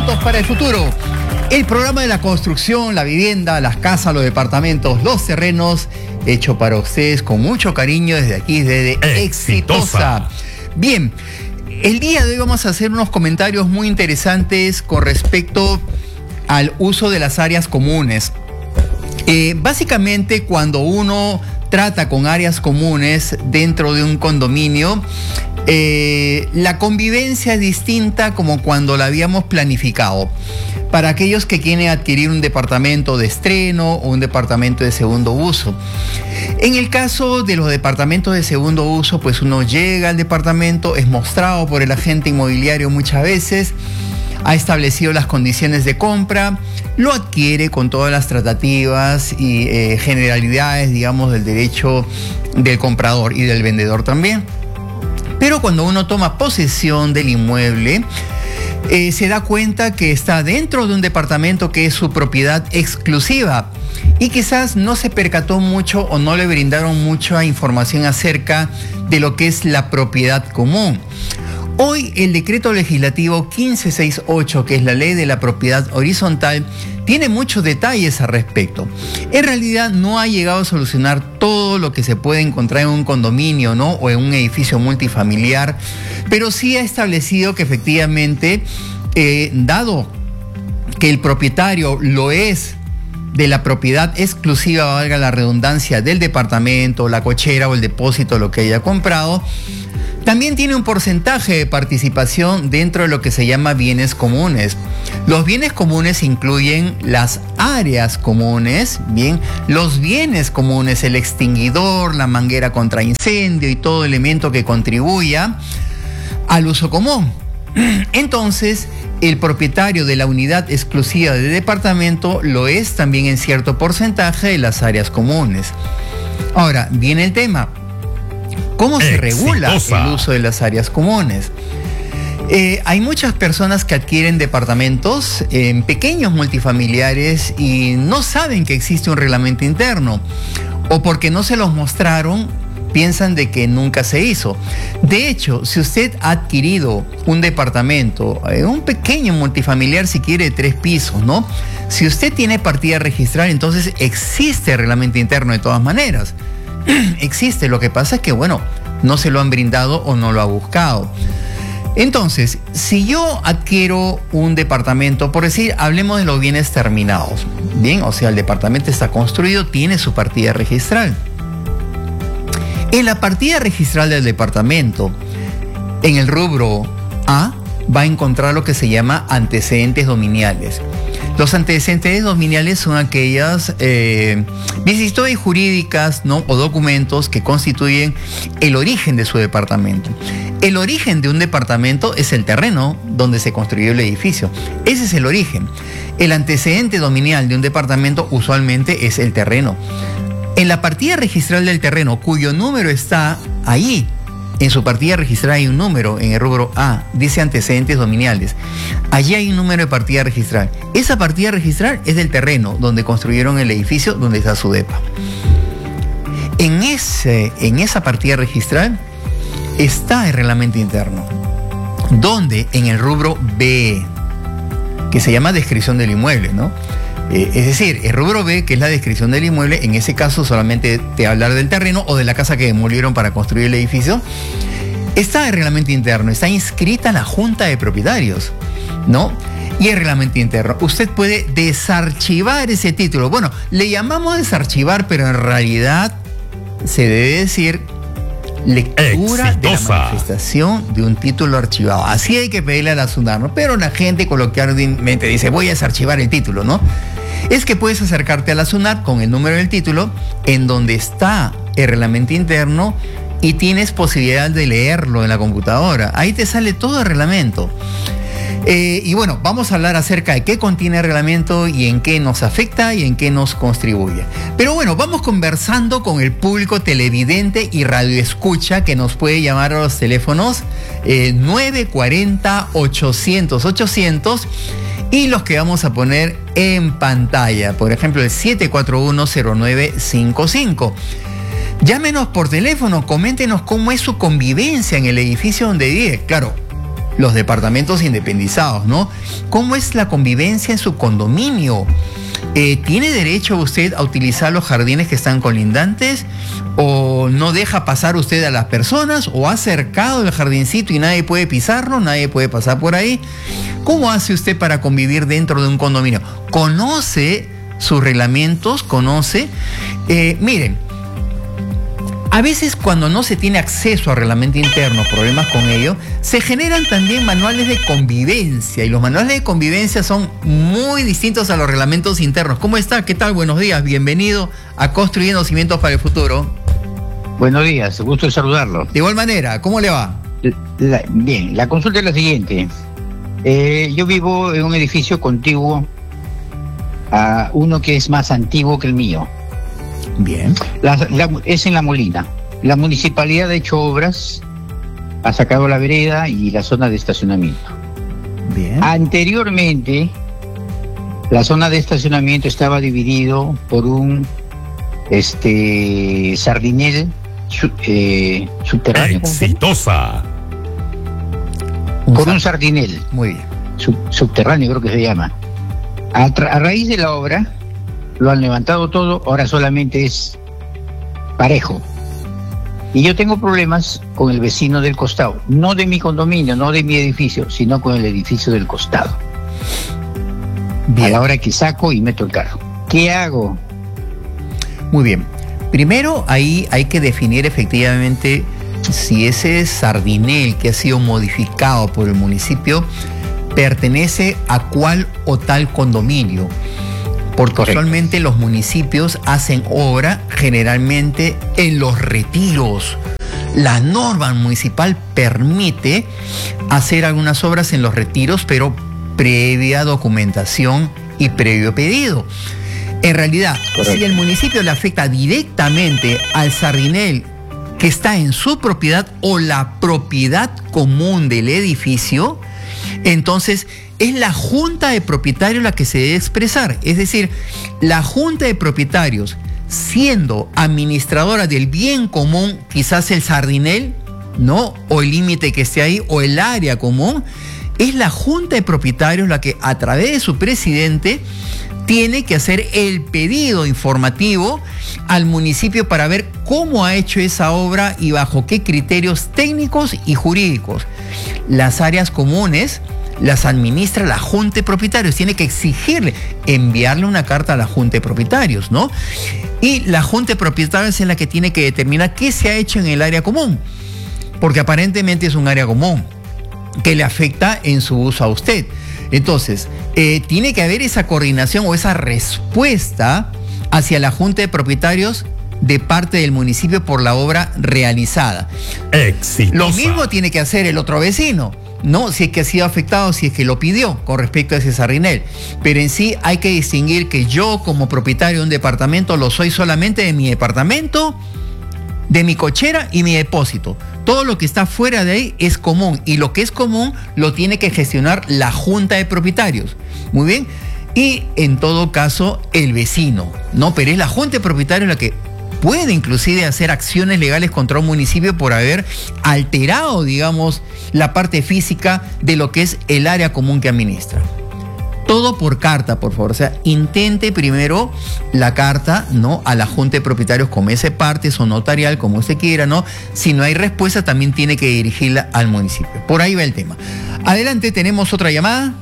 Cimientos para el Futuro. El programa de la construcción, la vivienda, las casas, los departamentos, los terrenos, hecho para ustedes con mucho cariño desde aquí, desde Exitosa. Bien, el día de hoy vamos a hacer unos comentarios muy interesantes con respecto al uso de las áreas comunes. Básicamente, cuando uno trata con áreas comunes dentro de un condominio, la convivencia es distinta como cuando la habíamos planificado. Para aquellos que quieren adquirir un departamento de estreno o un departamento de segundo uso. En el caso de los departamentos de segundo uso, pues uno llega al departamento, es mostrado por el agente inmobiliario muchas veces, ha establecido las condiciones de compra, lo adquiere con todas las tratativas y generalidades, digamos, del derecho del comprador y del vendedor también. Pero cuando uno toma posesión del inmueble, se da cuenta que está dentro de un departamento que es su propiedad exclusiva y quizás no se percató mucho o no le brindaron mucha información acerca de lo que es la propiedad común. Hoy el decreto legislativo 1568, que es la ley de la propiedad horizontal, tiene muchos detalles al respecto. En realidad no ha llegado a solucionar todo lo que se puede encontrar en un condominio, ¿no? O en un edificio multifamiliar, pero sí ha establecido que efectivamente, dado que el propietario lo es de la propiedad exclusiva, valga la redundancia, del departamento, la cochera o el depósito, lo que haya comprado, también tiene un porcentaje de participación dentro de lo que se llama bienes comunes. Los bienes comunes incluyen las áreas comunes, bien, los bienes comunes, el extinguidor, la manguera contra incendio y todo elemento que contribuya al uso común. Entonces, el propietario de la unidad exclusiva de departamento lo es también en cierto porcentaje de las áreas comunes. Ahora, viene el tema. ¿Cómo se regula el uso de las áreas comunes? Hay muchas personas que adquieren departamentos en pequeños multifamiliares y no saben que existe un reglamento interno, o porque no se los mostraron, piensan de que nunca se hizo. De hecho, si usted ha adquirido un departamento, un pequeño multifamiliar, si quiere, de 3 pisos, ¿no? Si usted tiene partida registral, entonces existe el reglamento interno de todas maneras. Existe, lo que pasa es que, bueno, no se lo han brindado o no lo ha buscado. Entonces, si yo adquiero un departamento, por decir, hablemos de los bienes terminados, bien, o sea, el departamento está construido, tiene su partida registral. En la partida registral del departamento, en el rubro A, va a encontrar lo que se llama antecedentes dominiales. Los antecedentes dominiales son aquellas vicisitudes jurídicas, ¿no? O documentos que constituyen el origen de su departamento. El origen de un departamento es el terreno donde se construyó el edificio. Ese es el origen. El antecedente dominial de un departamento usualmente es el terreno. En la partida registral del terreno, cuyo número está ahí, en su partida registral hay un número en el rubro A, dice antecedentes dominiales. Allí hay un número de partida registral. Esa partida registral es del terreno donde construyeron el edificio, donde está su depa. En esa partida registral está el reglamento interno, donde en el rubro B, que se llama descripción del inmueble, ¿no? Es decir, el rubro B, que es la descripción del inmueble, en ese caso solamente te hablar del terreno o de la casa que demolieron para construir el edificio, está el reglamento interno, está inscrita en la Junta de Propietarios, ¿no? Y el reglamento interno, usted puede desarchivar ese título. Bueno, le llamamos desarchivar, pero en realidad se debe decir lectura de la manifestación de un título archivado. Así hay que pedirle a la SUNAT, ¿no? Pero la gente coloquialmente dice, voy a desarchivar el título, ¿no? Es que puedes acercarte a la SUNAT con el número del título, en donde está el reglamento interno, y tienes posibilidad de leerlo en la computadora. Ahí te sale todo el reglamento. Y bueno, vamos a hablar acerca de qué contiene el reglamento y en qué nos afecta y en qué nos contribuye. Pero bueno, vamos conversando con el público televidente y radioescucha que nos puede llamar a los teléfonos 940-800-800 y los que vamos a poner en pantalla. Por ejemplo, el 741-0955. Llámenos por teléfono, coméntenos cómo es su convivencia en el edificio donde vive. Claro, los departamentos independizados, ¿no? ¿Cómo es la convivencia en su condominio? ¿Tiene derecho usted a utilizar los jardines que están colindantes? ¿O no deja pasar usted a las personas? ¿O ha cercado el jardincito y nadie puede pisarlo? ¿Nadie puede pasar por ahí? ¿Cómo hace usted para convivir dentro de un condominio? ¿Conoce sus reglamentos? ¿Conoce? Miren, a veces cuando no se tiene acceso al reglamento interno, problemas con ello, se generan también manuales de convivencia, y los manuales de convivencia son muy distintos a los reglamentos internos. ¿Cómo está? ¿Qué tal? Buenos días, bienvenido a Construyendo Cimientos para el Futuro. Buenos días, gusto de saludarlo. De igual manera, ¿cómo le va? Bien, la consulta es la siguiente. Yo vivo en un edificio contiguo a uno que es más antiguo que el mío. Bien. Es en La Molina. La municipalidad ha hecho obras, ha sacado la vereda y la zona de estacionamiento. Bien. Anteriormente, la zona de estacionamiento estaba dividido por un sardinel subterráneo. Exitosa. Por un sardinel. Muy bien. Subterráneo creo que se llama. A raíz de la obra, lo han levantado todo, ahora solamente es parejo. Y yo tengo problemas con el vecino del costado, no de mi condominio, no de mi edificio, sino con el edificio del costado. Bien. A la hora que saco y meto el carro. ¿Qué hago? Muy bien. Primero, ahí hay que definir efectivamente si ese sardinel que ha sido modificado por el municipio pertenece a cuál o tal condominio. Porque usualmente los municipios hacen obra generalmente en los retiros. La norma municipal permite hacer algunas obras en los retiros, pero previa documentación y previo pedido. En realidad, si el municipio le afecta directamente al sardinel que está en su propiedad o la propiedad común del edificio, entonces es la junta de propietarios la que se debe expresar. Es decir, la junta de propietarios, siendo administradora del bien común, quizás el sardinel, ¿no? O el límite que esté ahí, o el área común, es la junta de propietarios la que a través de su presidente tiene que hacer el pedido informativo al municipio para ver cómo ha hecho esa obra y bajo qué criterios técnicos y jurídicos. Las áreas comunes las administra la Junta de Propietarios, tiene que exigirle, enviarle una carta a la Junta de Propietarios, ¿no? Y la Junta de Propietarios es la que tiene que determinar qué se ha hecho en el área común, porque aparentemente es un área común que le afecta en su uso a usted. Entonces, tiene que haber esa coordinación o esa respuesta hacia la Junta de Propietarios de parte del municipio por la obra realizada. Exitosa. Lo mismo tiene que hacer el otro vecino, ¿no? Si es que ha sido afectado, si es que lo pidió con respecto a ese sardinel. Pero en sí hay que distinguir que yo como propietario de un departamento lo soy solamente de mi departamento, de mi cochera y mi depósito. Todo lo que está fuera de ahí es común, y lo que es común lo tiene que gestionar la Junta de Propietarios. Muy bien. Y en todo caso el vecino, ¿no? Pero es la Junta de Propietarios la que puede inclusive hacer acciones legales contra un municipio por haber alterado, digamos, la parte física de lo que es el área común que administra. Todo por carta, por favor. O sea, intente primero la carta, ¿no?, a la Junta de Propietarios como ese partes o notarial, como usted quiera, ¿no? Si no hay respuesta, también tiene que dirigirla al municipio. Por ahí va el tema. Adelante, tenemos otra llamada.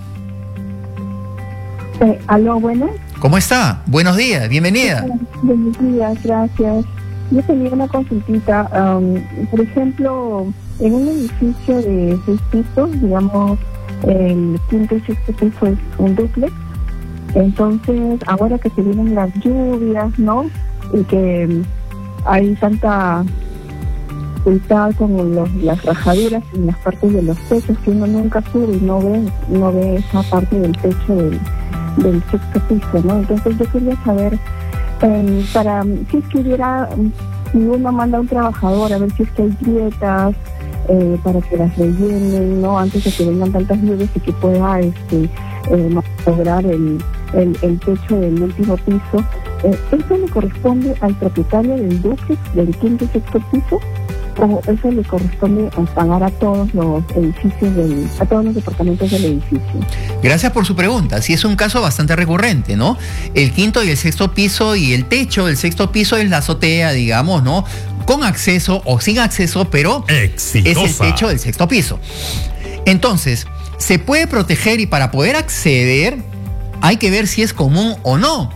Aló, buenas. ¿Cómo está? Buenos días, bienvenida. Buenos días, gracias. Yo tenía una consultita. Por ejemplo, en un edificio de 6 pisos, digamos, el quinto y sexto piso es un dúplex. Entonces, ahora que se vienen las lluvias, ¿no? Y que hay tanta dificultad con las rajaduras en las partes de los techos, que uno nunca sube y no ve esa parte del techo del sexto piso, ¿no? Entonces yo quería saber, para si es que hubiera, si uno manda a un trabajador a ver si es que hay grietas para que las rellenen, ¿no? Antes de que vengan tantas lluvias y que pueda lograr el techo del último piso. ¿Eso le corresponde al propietario del dúplex del quinto y sexto piso? o eso le corresponde pagar a todos los edificios, a todos los departamentos del edificio? Gracias por su pregunta. Sí, es un caso bastante recurrente, ¿no? El quinto y el sexto piso y el techo del sexto piso es la azotea, digamos, ¿no? Con acceso o sin acceso, pero exitosa. Es el techo del sexto piso. Entonces, se puede proteger y para poder acceder hay que ver si es común o no.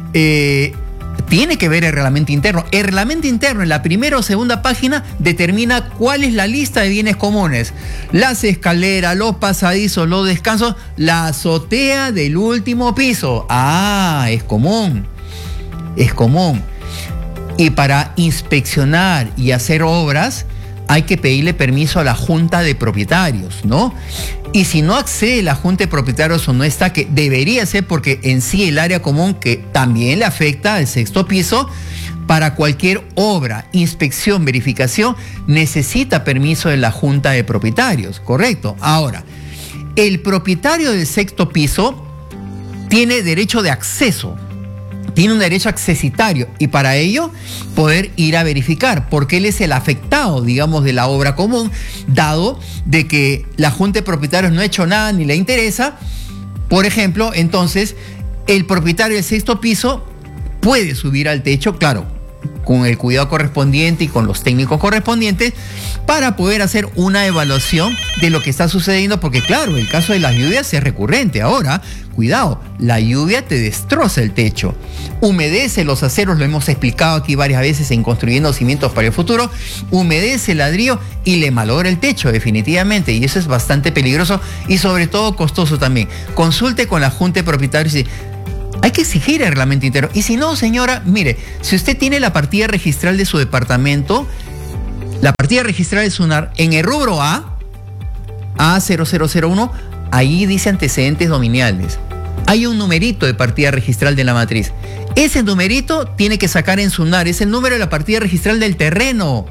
Tiene que ver el reglamento interno. El reglamento interno en la primera o segunda página determina cuál es la lista de bienes comunes. Las escaleras, los pasadizos, los descansos, la azotea del último piso. Ah, es común. Es común. Y para inspeccionar y hacer obras hay que pedirle permiso a la Junta de Propietarios, ¿no? Y si no accede la Junta de Propietarios o no está, que debería ser porque en sí el área común que también le afecta al sexto piso, para cualquier obra, inspección, verificación, necesita permiso de la Junta de Propietarios, ¿correcto? Ahora, el propietario del sexto piso tiene derecho de acceso. Tiene un derecho accesitario y para ello poder ir a verificar, porque él es el afectado, digamos, de la obra común, dado de que la Junta de Propietarios no ha hecho nada ni le interesa. Por ejemplo, entonces, el propietario del sexto piso puede subir al techo, claro, con el cuidado correspondiente y con los técnicos correspondientes, para poder hacer una evaluación de lo que está sucediendo, porque claro, el caso de las lluvias es recurrente. Ahora, cuidado, la lluvia te destroza el techo, humedece los aceros, lo hemos explicado aquí varias veces en Construyendo Cimientos para el Futuro, humedece el ladrillo y le malogra el techo definitivamente, y eso es bastante peligroso y sobre todo costoso también. Consulte con la Junta de Propietarios y hay que exigir el reglamento interno. Y si no, señora, mire, si usted tiene la partida registral de su departamento, la partida registral de SUNAR, en el rubro A0001, ahí dice antecedentes dominiales. Hay un numerito de partida registral de la matriz. Ese numerito tiene que sacar en SUNAR, es el número de la partida registral del terreno.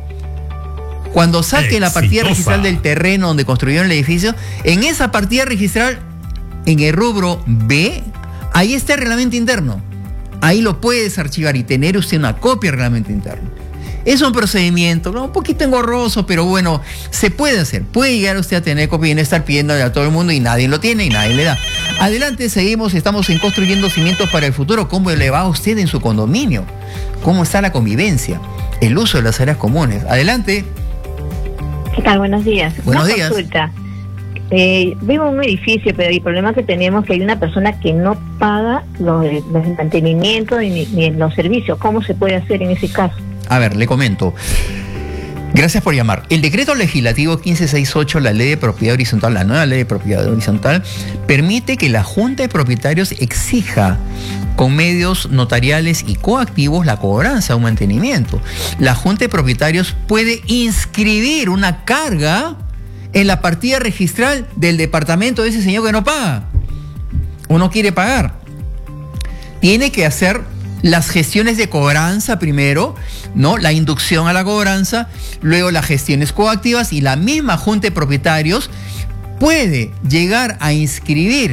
Cuando saque la partida registral del terreno donde construyeron el edificio, en esa partida registral, en el rubro B, ahí está el reglamento interno. Ahí lo puede desarchivar y tener usted una copia del reglamento interno. Es un procedimiento, ¿no? Un poquito engorroso, pero bueno, se puede hacer. Puede llegar usted a tener copia y no estar pidiéndole a todo el mundo y nadie lo tiene y nadie le da. Adelante, seguimos, estamos en Construyendo Cimientos para el Futuro. ¿Cómo le va a usted en su condominio? ¿Cómo está la convivencia? El uso de las áreas comunes. Adelante. ¿Qué tal? Buenos días. Buenos Una días. Consulta. Vivo en un edificio, pero el problema que tenemos es que hay una persona que no paga los mantenimientos ni los servicios. ¿Cómo se puede hacer en ese caso? A ver, le comento. Gracias por llamar. El decreto legislativo 1568, la ley de propiedad horizontal, la nueva ley de propiedad horizontal, permite que la Junta de Propietarios exija con medios notariales y coactivos la cobranza de un mantenimiento. La Junta de Propietarios puede inscribir una carga en la partida registral del departamento de ese señor que no paga o no quiere pagar. Tiene que hacer las gestiones de cobranza primero, ¿no? La inducción a la cobranza, luego las gestiones coactivas, y la misma Junta de Propietarios puede llegar a inscribir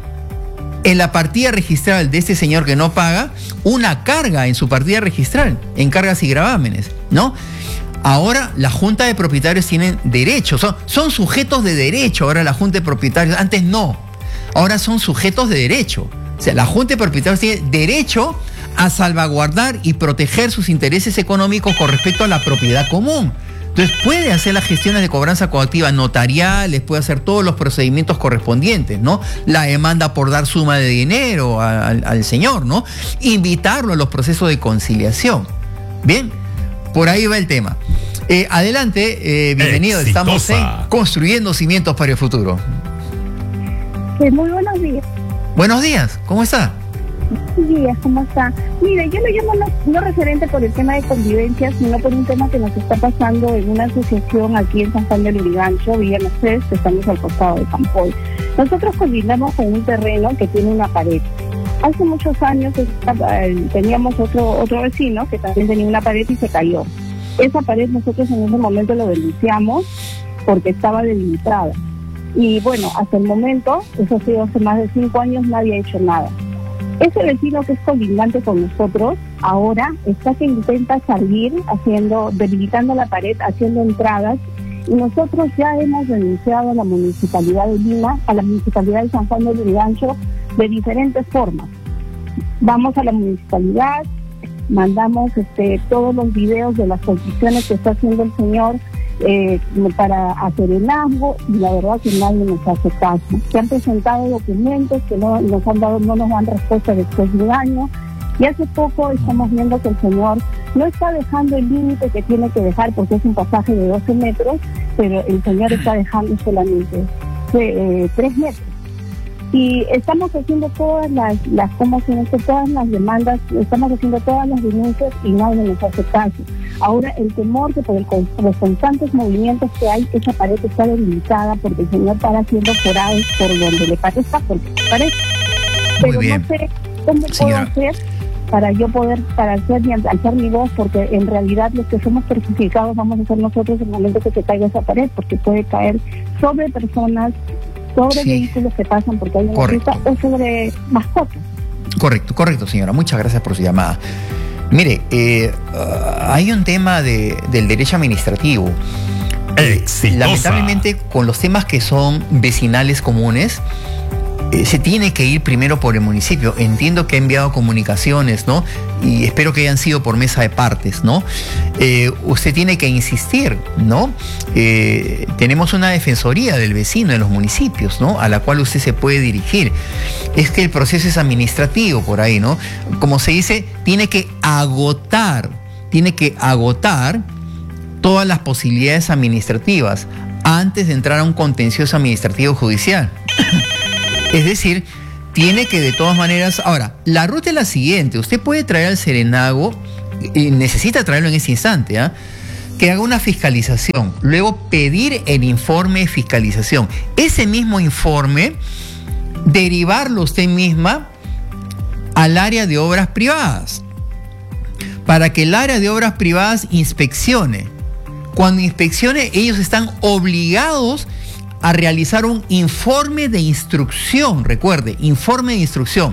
en la partida registral de este señor que no paga una carga en su partida registral, en cargas y gravámenes, ¿no? Ahora la Junta de Propietarios tienen derechos, son sujetos de derecho ahora la Junta de Propietarios, antes no, ahora son sujetos de derecho. O sea, la Junta de Propietarios tiene derecho a salvaguardar y proteger sus intereses económicos con respecto a la propiedad común. Entonces puede hacer las gestiones de cobranza coactiva notariales, puede hacer todos los procedimientos correspondientes, ¿no? La demanda por dar suma de dinero al señor, ¿no? Invitarlo a los procesos de conciliación. Bien, por ahí va el tema. Adelante, bienvenido. Exitosa. Estamos en Construyendo Cimientos para el Futuro. Muy buenos días. Buenos días, ¿cómo está? Buenos días, ¿cómo está? Mire, yo lo llamo no referente por el tema de convivencia, sino por un tema que nos está pasando en una asociación aquí en San Juan de Lurigancho, Villa Mercedes, que estamos al costado de Campoy. Nosotros coordinamos con un terreno que tiene una pared. Hace muchos años teníamos otro vecino que también tenía una pared y se cayó. Esa pared nosotros en ese momento lo denunciamos porque estaba delimitada. Y bueno, hasta el momento, eso ha sido hace más de 5 años, nadie ha hecho nada. Ese vecino que es colindante con nosotros, ahora está que intenta salir debilitando la pared, haciendo entradas, y nosotros ya hemos denunciado a la Municipalidad de Lima, a la Municipalidad de San Juan de Lurigancho, de diferentes formas. Vamos a la municipalidad, mandamos todos los videos de las construcciones que está haciendo el señor para hacer el asgo, y la verdad que nadie nos hace caso. Se han presentado documentos que no nos dan respuesta después de un año, y hace poco estamos viendo que el señor no está dejando el límite que tiene que dejar, porque es un pasaje de 12 metros, pero el señor está dejando solamente 3 metros. Y estamos haciendo todas las demandas, estamos haciendo todas las denuncias y nadie nos hace caso. Ahora el temor que por los constantes movimientos que hay, esa pared está debilitada porque el señor está haciendo forados por donde le parezca, porque le parece. Pero no sé cómo puedo hacer para yo poder, alzar mi voz, porque en realidad los que somos perjudicados vamos a ser nosotros en el momento que se caiga esa pared, porque puede caer sobre personas, sobre vehículos que pasan porque hay una ruta, o sobre mascotas. Correcto, señora. Muchas gracias por su llamada. Mire, hay un tema del derecho administrativo. Lamentablemente, con los temas que son vecinales comunes, se tiene que ir primero por el municipio. Entiendo que ha enviado comunicaciones, ¿no? Y espero que hayan sido por mesa de partes, ¿no? Usted tiene que insistir, ¿no? Tenemos una defensoría del vecino en los municipios, ¿no? A la cual usted se puede dirigir. Es que el proceso es administrativo por ahí, ¿no? Como se dice, tiene que agotar todas las posibilidades administrativas antes de entrar a un contencioso administrativo judicial. Es decir, tiene que de todas maneras... Ahora, la ruta es la siguiente. Usted puede traer al serenago, y necesita traerlo en ese instante, que haga una fiscalización. Luego pedir el informe de fiscalización. Ese mismo informe, derivarlo usted misma al área de obras privadas, para que el área de obras privadas inspeccione. Cuando inspeccione, ellos están obligados a realizar un informe de instrucción. Recuerde, informe de instrucción.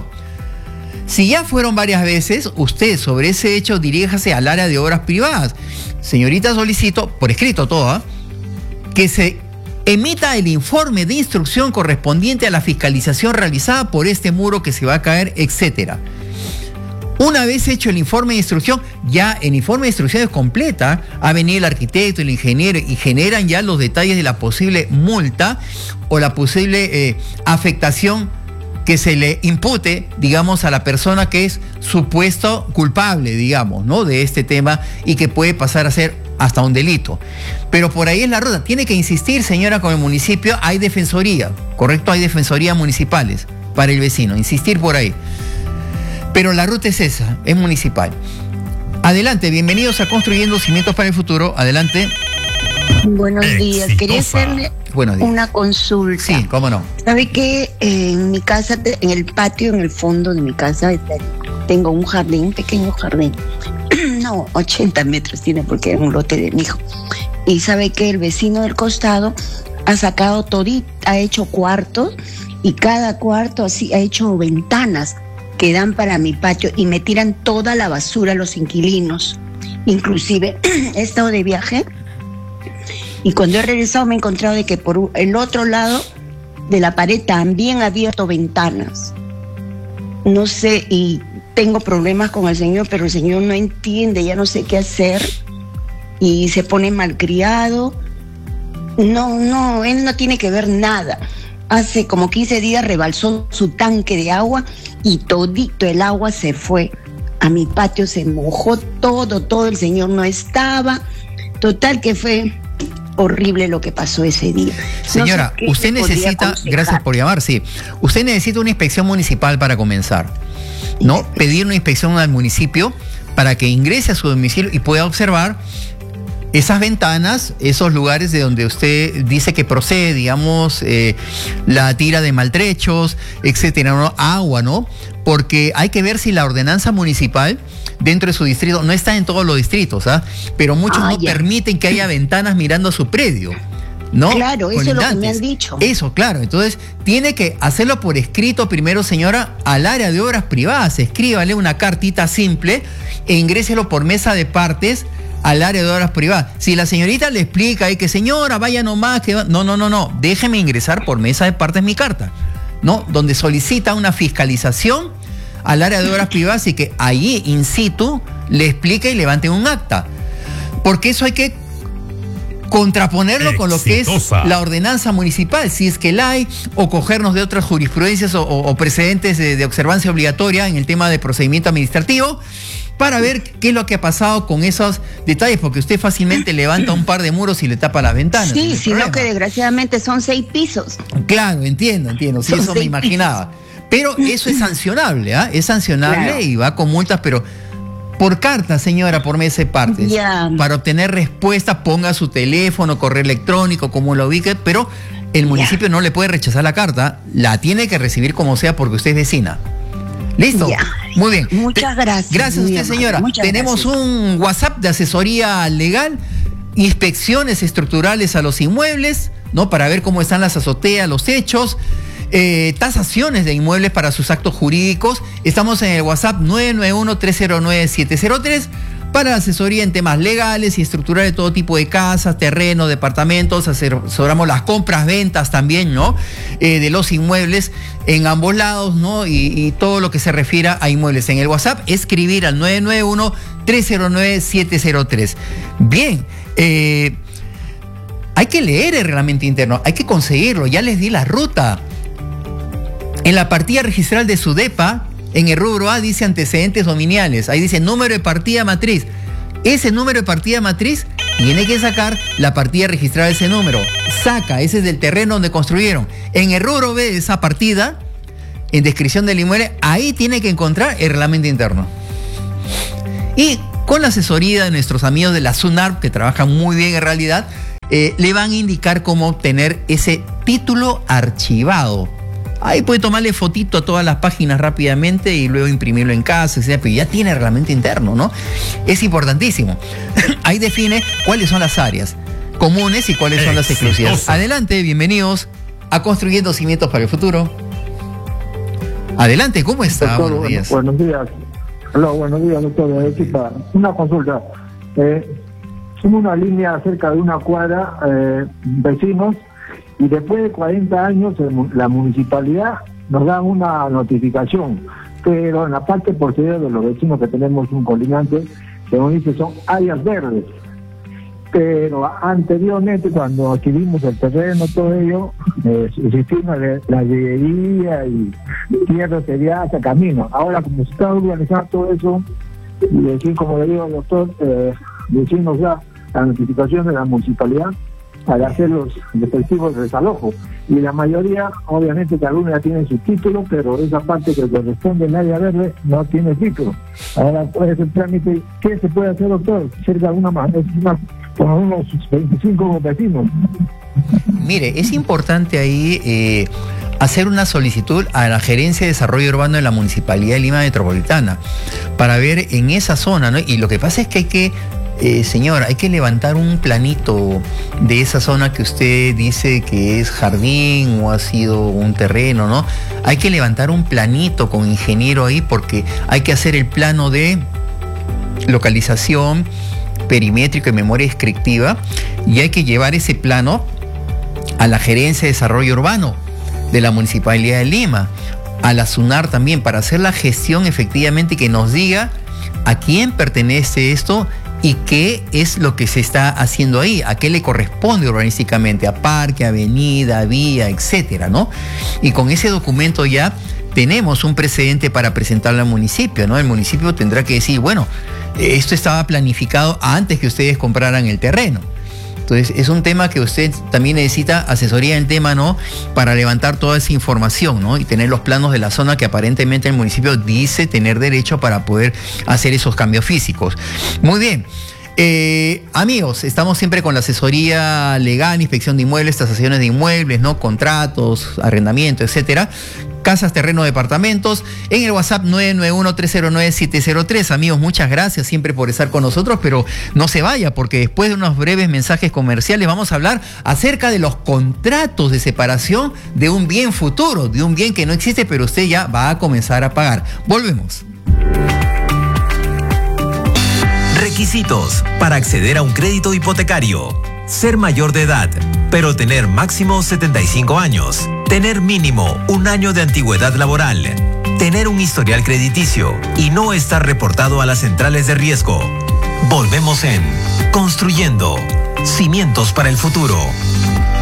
Si ya fueron varias veces, usted sobre ese hecho diríjase al área de obras privadas. Señorita, solicito, por escrito todo, que se emita el informe de instrucción correspondiente a la fiscalización realizada por este muro que se va a caer, etcétera. Una vez hecho el informe de instrucción, ya el informe de instrucción es completa, ha venido el arquitecto, el ingeniero y generan ya los detalles de la posible multa o la posible afectación que se le impute, digamos, a la persona que es supuesto culpable, digamos, ¿no? De este tema y que puede pasar a ser hasta un delito. Pero por ahí es la ruta. Tiene que insistir, señora, con el municipio. Hay defensoría, ¿correcto? Hay defensorías municipales para el vecino. Insistir por ahí. Pero la ruta es esa, es municipal. Adelante, bienvenidos a Construyendo Cimientos para el Futuro. Adelante. Buenos días. Quería hacerle una consulta. Sí, cómo no. ¿Sabe que en mi casa, en el patio, en el fondo de mi casa, tengo un jardín, un pequeño jardín? No, 80 metros tiene porque es un lote de mi hijo. Y sabe que el vecino del costado ha sacado todito, ha hecho cuartos, y cada cuarto así ha hecho ventanas que dan para mi patio y me tiran toda la basura los inquilinos. Inclusive he estado de viaje y cuando he regresado me he encontrado de que por el otro lado de la pared también ha abierto ventanas. No sé, y tengo problemas con el señor, pero el señor no entiende, ya no sé qué hacer y se pone malcriado. No, él no tiene que ver nada. Hace como 15 días rebalsó su tanque de agua y todito el agua se fue. A mi patio se mojó todo, el señor no estaba. Total que fue horrible lo que pasó ese día. Señora, no sé, usted necesita, gracias por llamar, sí. Usted necesita una inspección municipal para comenzar, ¿no? Pedir una inspección al municipio para que ingrese a su domicilio y pueda observar esas ventanas, esos lugares de donde usted dice que procede, digamos, la tira de maltrechos, etcétera, ¿no? Agua, ¿no? Porque hay que ver si la ordenanza municipal dentro de su distrito, no está en todos los distritos, pero muchos no permiten que haya ventanas mirando a su predio. ¿no? Claro, eso es lo que me han Colindantes. dicho. Eso, claro. Entonces, tiene que hacerlo por escrito primero, señora, al área de obras privadas. Escríbale una cartita simple e ingréselo por mesa de partes al área de obras privadas. Si la señorita le explica y que señora, vaya nomás, que no, déjeme ingresar por mesa de partes mi carta, ¿no? Donde solicita una fiscalización al área de obras privadas y que ahí, in situ, le explique y levante un acta. Porque eso hay que contraponerlo con lo que es Exitosa. la ordenanza municipal, si es que la hay, o cogernos de otras jurisprudencias o precedentes de observancia obligatoria en el tema de procedimiento administrativo, para ver qué es lo que ha pasado con esos detalles, porque usted fácilmente levanta un par de muros y le tapa las ventanas. Sí, no hay sino problema. que desgraciadamente son 6 pisos. Claro, entiendo, sí, Son eso me 6 imaginaba. Pero eso es sancionable, ¿ah? Es sancionable Claro. y va con multas, pero por carta, señora, por mesa de partes. Ya. Para obtener respuesta, ponga su teléfono, correo electrónico, como lo ubique, pero el municipio no le puede rechazar la carta, la tiene que recibir como sea porque usted es vecina. ¿Listo? Ya. Muy bien. Muchas gracias. Gracias a muy usted, amable. señora. Muchas Tenemos gracias. un WhatsApp de asesoría legal, inspecciones estructurales a los inmuebles, ¿no? Para ver cómo están las azoteas, los techos, tasaciones de inmuebles para sus actos jurídicos. Estamos en el WhatsApp 991-309-703 para asesoría en temas legales y estructurales de todo tipo de casas, terrenos, departamentos. Asesoramos las compras, ventas también, ¿no? De los inmuebles en ambos lados, ¿no? Y todo lo que se refiera a inmuebles. En el WhatsApp, escribir al 991-309-703. Bien, hay que leer el reglamento interno, hay que conseguirlo. Ya les di la ruta. En la partida registral de su DEPA, en el rubro A dice antecedentes dominiales. Ahí dice número de partida matriz. Ese número de partida matriz tiene que sacar la partida registrada de ese número. Saca, ese es del terreno donde construyeron. En el rubro B de esa partida, en descripción del inmueble, ahí tiene que encontrar el reglamento interno. Y con la asesoría de nuestros amigos de la SUNARP, que trabajan muy bien en realidad, le van a indicar cómo obtener ese título archivado. Ahí puede tomarle fotito a todas las páginas rápidamente y luego imprimirlo en casa, etc. Pero ya tiene reglamento interno, ¿no? Es importantísimo. Ahí define cuáles son las áreas comunes y cuáles son las exclusivas. Exitosa. Adelante, bienvenidos a Construyendo Cimientos para el Futuro. Adelante, ¿cómo está? Doctor, Buenos días. Buenos días. Hola, buenos días, doctor. Equipa. Una consulta. Somos una línea cerca de una cuadra, vecinos, y después de 40 años la municipalidad nos da una notificación, pero en la parte posterior de los vecinos que tenemos un colindante, que nos dice son áreas verdes. Pero anteriormente, cuando adquirimos el terreno, todo ello, existía la lleguería y tierra sería hasta camino. Ahora, como se está organizando todo eso, y decir, como le digo al doctor, decimos ya la notificación de la municipalidad para hacer los respectivos desalojos. Y la mayoría, obviamente, cada uno ya tiene su título, pero esa parte que corresponde al área verde no tiene título. Ahora, puede ser trámite. ¿Qué se puede hacer, doctor? Cerca de con unos 25 vecinos. Mire, es importante ahí hacer una solicitud a la Gerencia de Desarrollo Urbano de la Municipalidad de Lima Metropolitana para ver en esa zona, ¿no? Y lo que pasa es que hay que, señora, hay que levantar un planito de esa zona que usted dice que es jardín o ha sido un terreno, ¿no? Hay que levantar un planito con ingeniero ahí porque hay que hacer el plano de localización, perimétrico y memoria descriptiva, y hay que llevar ese plano a la Gerencia de Desarrollo Urbano de la Municipalidad de Lima, a la SUNAR también, para hacer la gestión efectivamente, que nos diga a quién pertenece esto y qué es lo que se está haciendo ahí, a qué le corresponde urbanísticamente, a parque, avenida, vía, etcétera, ¿no? Y con ese documento ya tenemos un precedente para presentarle al municipio, ¿no? El municipio tendrá que decir, bueno, esto estaba planificado antes que ustedes compraran el terreno. Entonces, es un tema que usted también necesita asesoría en tema, ¿no? Para levantar toda esa información, ¿no? Y tener los planos de la zona que aparentemente el municipio dice tener derecho para poder hacer esos cambios físicos. Muy bien. Amigos, estamos siempre con la asesoría legal, inspección de inmuebles, tasaciones de inmuebles, ¿no? Contratos, arrendamiento, etcétera. Casas, terreno, departamentos, en el WhatsApp 991-309-703. Amigos, muchas gracias siempre por estar con nosotros, pero no se vaya, porque después de unos breves mensajes comerciales vamos a hablar acerca de los contratos de separación de un bien futuro, de un bien que no existe, pero usted ya va a comenzar a pagar. Volvemos. Requisitos para acceder a un crédito hipotecario: ser mayor de edad, pero tener máximo 75 años, tener mínimo 1 año de antigüedad laboral, tener un historial crediticio y no estar reportado a las centrales de riesgo. Volvemos en Construyendo Cimientos para el Futuro.